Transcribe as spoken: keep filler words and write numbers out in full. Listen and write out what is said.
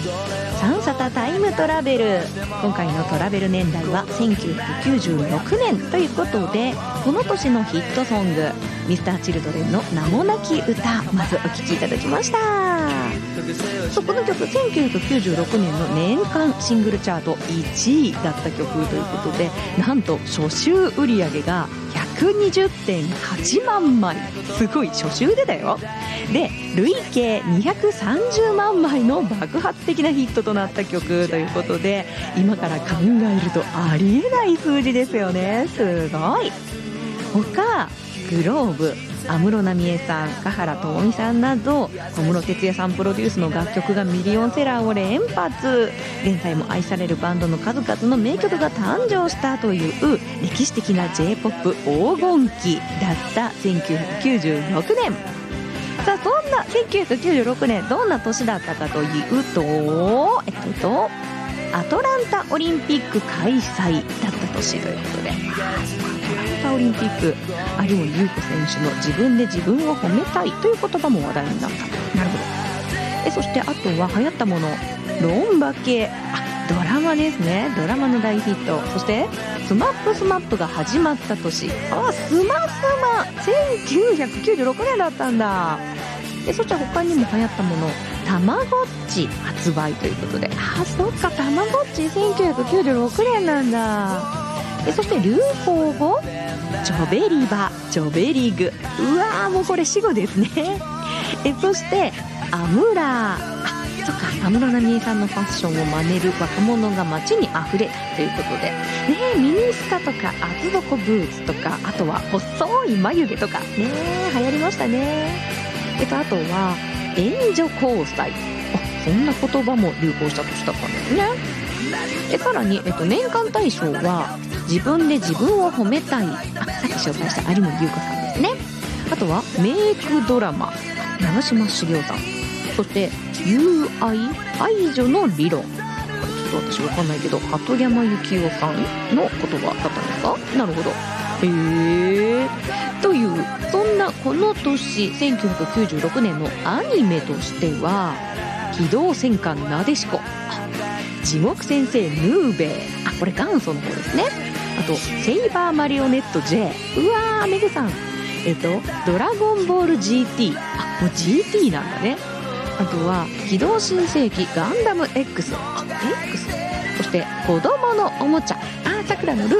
サンサタタイムトラベル、今回のトラベル年代はせんきゅうひゃくきゅうじゅうろくねんということで、この年のヒットソング ミスターチルドレンの名もなき歌、まずお聴きいただきました。そう、この曲せんきゅうひゃくきゅうじゅうろくねんの年間シングルチャートいちいだった曲ということで、なんと初週売り上げが ひゃくにじゅってんはちまんまい、すごい、初週でだよ。で累計にひゃくさんじゅうまんまいの爆発的なヒットとなった曲ということで、今から考えるとありえない数字ですよね。すごい。他グローブ、安室奈美恵さん、華原朋美さんなど小室哲哉さんプロデュースの楽曲がミリオンセラーを連発。現在も愛されるバンドの数々の名曲が誕生したという歴史的な ジェイポップ 黄金期だったせんきゅうひゃくきゅうじゅうろくねん。さあ、そんなせんきゅうひゃくきゅうじゅうろくねん、どんな年だったかというと、えっとアトランタオリンピック開催だった年ということで、アトランタオリンピック、有森裕子選手の自分で自分を褒めたいという言葉も話題になったと。なるほど。えそしてあとは流行ったもの、ロンバケ、あ、ドラマですね。ドラマの大ヒット。そしてスマップスマップが始まった年、あ、スマスマせんきゅうひゃくきゅうじゅうろくねんだったんだ。でそして他にも流行ったもの、たまごっち発売ということで、あ、そっか、たまごっちせんきゅうひゃくきゅうじゅうろくねんなんだ。でそして流行語、チョベリバ、チョベリグ、うわー、もうこれ死語ですね。えそしてアムラー、あ、そっか、安室奈美恵さんのファッションを真似る若者が街にあふれたということで、ね、ミニスカとか厚底ブーツとか、あとは細い眉毛とかね、流行りましたね。えっとあとは援助交際、あ、そんな言葉も流行した年だったんですね。でさらに、えっと、年間大賞は自分で自分を褒めたい、あ、さっき紹介した有森裕子さんですね。あとはメイクドラマ、長嶋茂雄さん。そして友愛、愛女の理論、これちょっと私わかんないけど鳩山幸夫さんの言葉だったんですか。なるほど。へー。という、そんなこの年せんきゅうひゃくきゅうじゅうろくねんのアニメとしては、機動戦艦なでしこ、地獄先生ヌーベイ、あ、これ元祖の方ですね。あとセイバーマリオネット J、 うわー、メグさん、えっとドラゴンボール ジーティー、 あ、もう ジーティー なんだね。あとは機動新世紀ガンダム X、 あ、X、 そして子供のおもちゃ、あ、さくらのル